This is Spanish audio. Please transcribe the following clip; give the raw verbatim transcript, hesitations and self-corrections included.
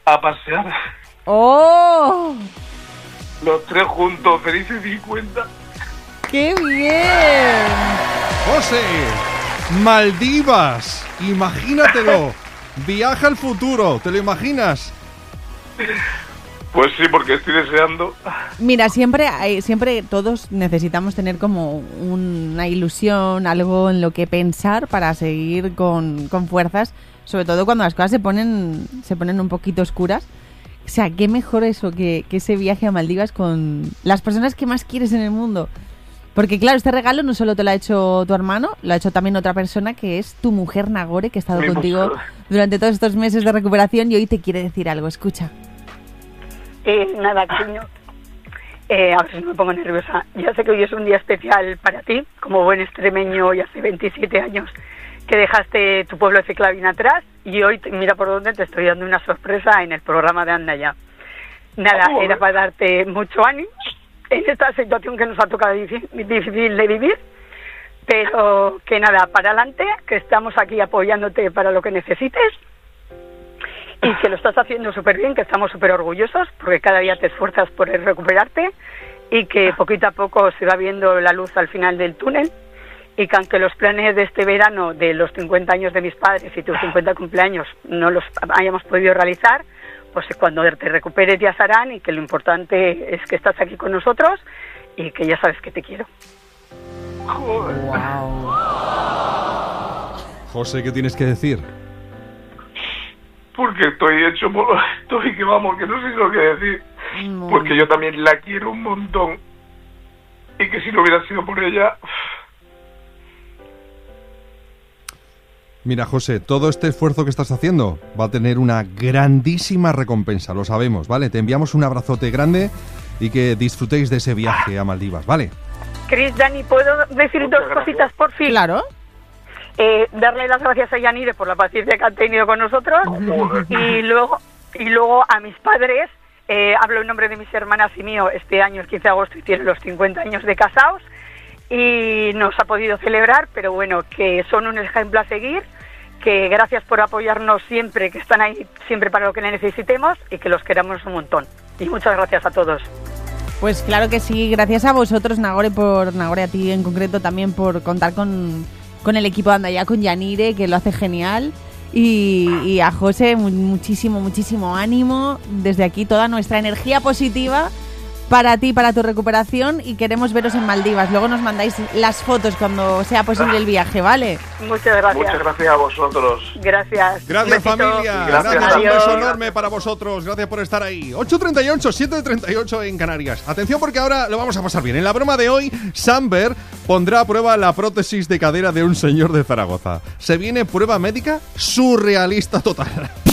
a pasear. ¡Oh! Los tres juntos, felices cincuenta. ¡Qué bien! José, Maldivas, imagínatelo. Viaja al futuro, ¿te lo imaginas? Pues sí, porque estoy deseando. Mira, siempre hay, siempre todos necesitamos tener como una ilusión, algo en lo que pensar para seguir con, con fuerzas, sobre todo cuando las cosas se ponen se ponen un poquito oscuras. O sea, qué mejor eso que, que ese viaje a Maldivas con las personas que más quieres en el mundo. Porque claro, este regalo no solo te lo ha hecho tu hermano, lo ha hecho también otra persona que es tu mujer Nagore, que ha estado Mi contigo mujer. durante todos estos meses de recuperación y hoy te quiere decir algo. Escucha. Eh, nada, cariño. Eh, a ver si me pongo nerviosa. Ya sé que hoy es un día especial para ti, como buen extremeño, y hace veintisiete años que dejaste tu pueblo de Ciclavín atrás, y hoy, mira por dónde, te estoy dando una sorpresa en el programa de Anda Ya. Nada, Oh, era para darte mucho ánimo en esta situación que nos ha tocado difícil, difícil de vivir, pero que nada, para adelante, que estamos aquí apoyándote para lo que necesites, y que lo estás haciendo súper bien, que estamos súper orgullosos, porque cada día te esfuerzas por recuperarte, y que poquito a poco se va viendo la luz al final del túnel, y que aunque los planes de este verano, de los cincuenta años de mis padres y tus cincuenta cumpleaños, no los hayamos podido realizar, pues cuando te recuperes ya se harán, y que lo importante es que estás aquí con nosotros y que ya sabes que te quiero. Joder. Wow. José, ¿qué tienes que decir? Porque estoy hecho por... Estoy que vamos, que no sé lo que decir. No. Porque yo también la quiero un montón. Y que si no hubiera sido por ella... Mira, José, todo este esfuerzo que estás haciendo va a tener una grandísima recompensa, lo sabemos, ¿vale? Te enviamos un abrazote grande y que disfrutéis de ese viaje a Maldivas, ¿vale? Cris, Dani, ¿puedo decir Muchas dos gracias. cositas por fin? Claro. Eh, darle las gracias a Yanire por la paciencia que han tenido con nosotros, Joder. y luego y luego a mis padres, eh, hablo en nombre de mis hermanas y mío, este año el quince de agosto y tienen los cincuenta años de casados y no se ha podido celebrar, pero bueno, que son un ejemplo a seguir, que gracias por apoyarnos siempre, que están ahí siempre para lo que necesitemos, y que los queramos un montón. Y muchas gracias a todos. Pues claro que sí, gracias a vosotros, Nagore, por Nagore, a ti en concreto también por contar con, con el equipo de Anda Ya, con Yanire, que lo hace genial, y, y a José, mu- muchísimo, muchísimo ánimo. Desde aquí toda nuestra energía positiva para ti, para tu recuperación, y queremos veros en Maldivas. Luego nos mandáis las fotos cuando sea posible el viaje, ¿vale? Muchas gracias. Muchas gracias a vosotros. Gracias. Gracias, Un besito. familia. Gracias. Gracias, un beso Adiós. enorme para vosotros. Gracias por estar ahí. ocho treinta y ocho, siete treinta y ocho en Canarias. Atención, porque ahora lo vamos a pasar bien. En la broma de hoy, Samber pondrá a prueba la prótesis de cadera de un señor de Zaragoza. Se viene prueba médica surrealista total.